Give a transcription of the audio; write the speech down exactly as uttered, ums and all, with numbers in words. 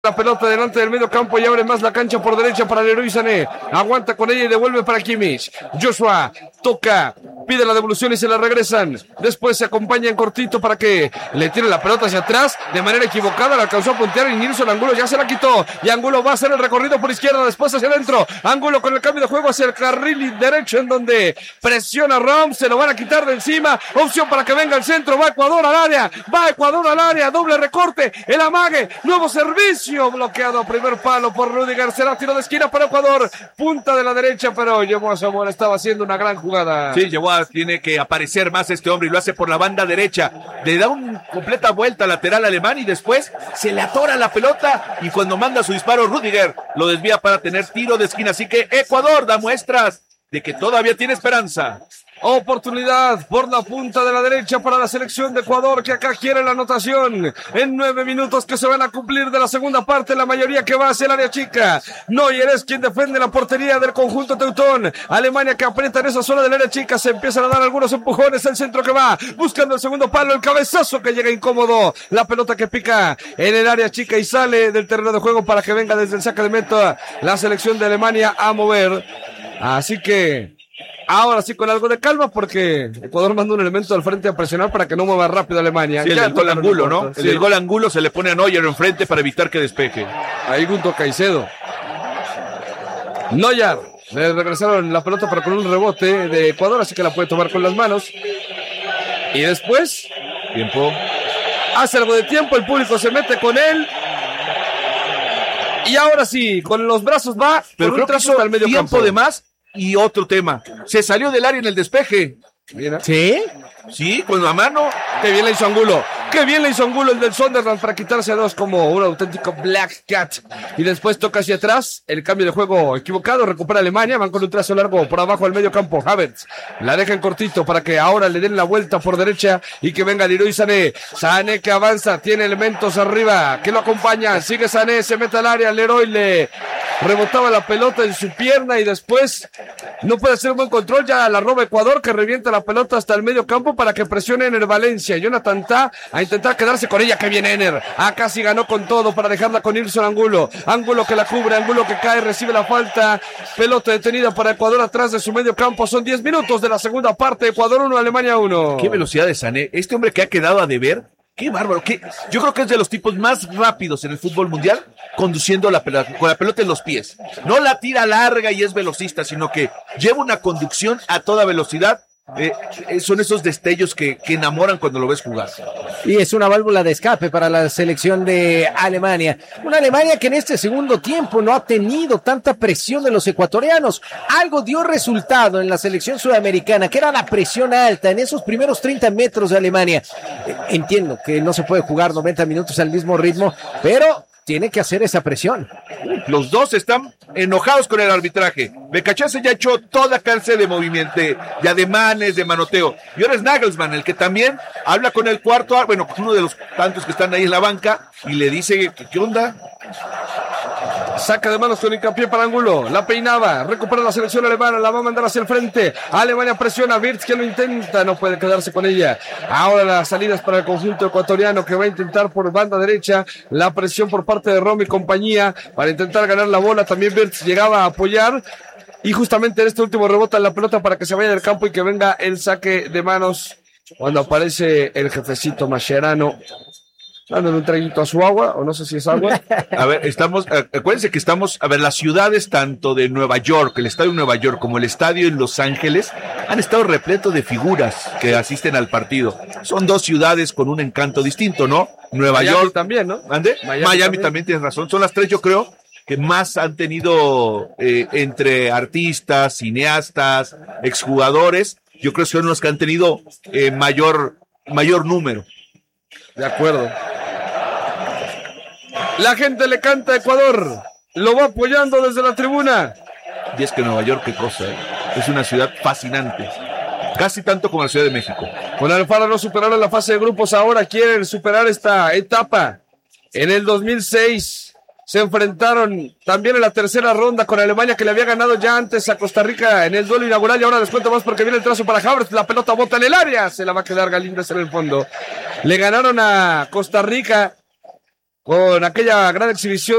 La pelota delante del medio campo y abre más la cancha por derecha para Leroy Sané. Aguanta con ella y devuelve para Kimmich. Joshua toca, pide la devolución y se la regresan. Después se acompañan cortito para que le tire la pelota hacia atrás. De manera equivocada la alcanzó a puntear y Nilson Angulo ya se la quitó. Y Angulo va a hacer el recorrido por izquierda, después hacia adentro. Angulo con el cambio de juego hacia el carril derecho en donde presiona Rams. Se lo van a quitar de encima. Opción para que venga al centro. Va Ecuador al área. Va Ecuador al área. Doble recorte. El amague. Nuevo servicio. Bloqueado a primer palo por Rudiger. Será tiro de esquina para Ecuador. Punta de la derecha, pero Yeboah Samuel estaba haciendo una gran jugada. Sí, Yeboah tiene que aparecer más este hombre y lo hace por la banda derecha. Le da una completa vuelta lateral alemán y después se le atora la pelota y cuando manda su disparo Rudiger lo desvía para tener tiro de esquina. Así que Ecuador da muestras de que todavía tiene esperanza. Oportunidad por la punta de la derecha para la selección de Ecuador, que acá quiere la anotación en nueve minutos que se van a cumplir de la segunda parte, la mayoría que va hacia el área chica. Neuer es quien defiende la portería del conjunto teutón. Alemania que aprieta en esa zona del área chica, se empiezan a dar algunos empujones, el centro que va buscando el segundo palo, el cabezazo que llega incómodo, la pelota que pica en el área chica y sale del terreno de juego para que venga desde el saque de meta la selección de Alemania a mover. Así que ahora sí con algo de calma porque Ecuador manda un elemento al frente a presionar para que no mueva rápido Alemania. Sí, el del gol Angulo, ¿no? El sí. del gol Angulo se le pone a Neuer enfrente para evitar que despeje. Ahí junto a Caicedo. Neuer. Le regresaron la pelota pero con un rebote de Ecuador, así que la puede tomar con las manos. Y después Tiempo. hace algo de tiempo, el público se mete con él. Y ahora sí, con los brazos va, pero creo que hizo al medio tiempo campo de más. Y otro tema, se salió del área en el despeje. Mira. ¿Sí? Sí, con la mano. Qué bien le hizo Angulo. Qué bien le hizo Angulo el del Sunderland para quitarse a dos como un auténtico Black Cat. Y después toca hacia atrás. El cambio de juego equivocado. Recupera Alemania. Van con un trazo largo por abajo al medio campo. Havertz la deja en cortito para que ahora le den la vuelta por derecha y que venga Leroy Sané. Sané que avanza. Tiene elementos arriba que lo acompañan. Sigue Sané. Se mete al área. Leroy le rebotaba la pelota en su pierna y después no puede hacer un buen control. Ya la roba Ecuador, que revienta la pelota hasta el medio campo para que presione en el Valencia. Jonathan Tah a intentar quedarse con ella. Que viene Ener. Acá sí ganó con todo para dejarla con Nilson Angulo. Angulo que la cubre. Angulo que cae. Recibe la falta. Pelota detenida para Ecuador atrás de su medio campo. Son diez minutos de la segunda parte. Ecuador uno, Alemania uno. Qué velocidad de Sané. Este hombre que ha quedado a deber. Qué bárbaro. Qué... Yo creo que es de los tipos más rápidos en el fútbol mundial conduciendo la pelota, con la pelota en los pies. No la tira larga y es velocista, sino que lleva una conducción a toda velocidad. Eh, son esos destellos que, que enamoran cuando lo ves jugar. Y es una válvula de escape para la selección de Alemania. Una Alemania que en este segundo tiempo no ha tenido tanta presión de los ecuatorianos. Algo dio resultado en la selección sudamericana, que era la presión alta en esos primeros treinta metros de Alemania. Eh, entiendo que no se puede jugar noventa minutos al mismo ritmo, pero tiene que hacer esa presión. Los dos están enojados con el arbitraje. Becachase ya echó toda clase de movimiento, de ademanes, de manoteo. Y ahora es Nagelsmann, el que también habla con el cuarto, bueno, uno de los tantos que están ahí en la banca, y le dice, ¿qué onda? Saca de manos con hincapié para Angulo. La peinaba. Recupera la selección alemana. La va a mandar hacia el frente. Alemania presiona. Wirtz que lo intenta. No puede quedarse con ella. Ahora las salidas para el conjunto ecuatoriano que va a intentar por banda derecha. La presión por parte de Rom y compañía para intentar ganar la bola. También Wirtz llegaba a apoyar. Y justamente en este último rebota la pelota para que se vaya del campo y que venga el saque de manos. Cuando aparece el jefecito Mascherano dándole un traguito a su agua, o no sé si es agua. A ver, estamos, acuérdense que estamos, a ver, las ciudades tanto de Nueva York, el estadio de Nueva York, como el estadio en Los Ángeles, han estado repletos de figuras que asisten al partido. Son dos ciudades con un encanto distinto, ¿no? Nueva Miami York también, ¿no? ¿Ande? Miami, Miami también. también tienes razón. Son las tres, yo creo, que más han tenido eh, entre artistas, cineastas, exjugadores. Yo creo que son los que han tenido eh, mayor, mayor número. De acuerdo. La gente le canta a Ecuador. Lo va apoyando desde la tribuna. Y es que Nueva York, qué cosa, ¿eh? Es una ciudad fascinante. Casi tanto como la Ciudad de México. Con Alfaro no superaron la fase de grupos. Ahora quieren superar esta etapa. En el dos mil seis se enfrentaron también en la tercera ronda con Alemania, que le había ganado ya antes a Costa Rica en el duelo inaugural. Y ahora les cuento más porque viene el trazo para Havertz. La pelota bota en el área. Se la va a quedar Galíndez en el fondo. Le ganaron a Costa Rica con aquella gran exhibición